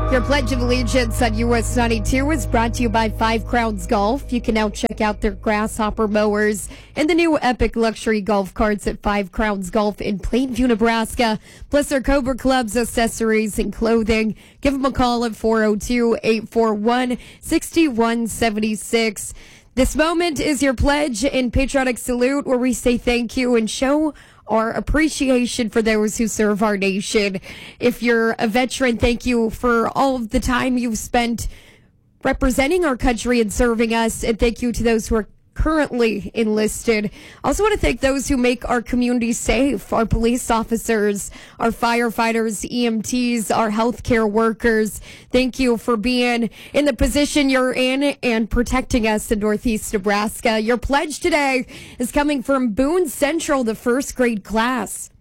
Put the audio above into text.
Your Pledge of Allegiance on US 92 is brought to you by Five Crowns Golf. You can now check out their grasshopper mowers and the new epic luxury golf carts at Five Crowns Golf in Plainview, Nebraska, plus their Cobra Club's accessories and clothing. Give them a call at 402-841-6176. This moment is your pledge and patriotic salute where we say thank you and show our appreciation for those who serve our nation. If you're a veteran, thank you for all of the time you've spent representing our country and serving us. And thank you to those who are currently enlisted. I also want to thank those who make our community safe, our police officers, our firefighters, EMTs, our healthcare workers. Thank you for being in the position you're in and protecting us in Northeast Nebraska. Your pledge today is coming from Boone Central, the first grade class.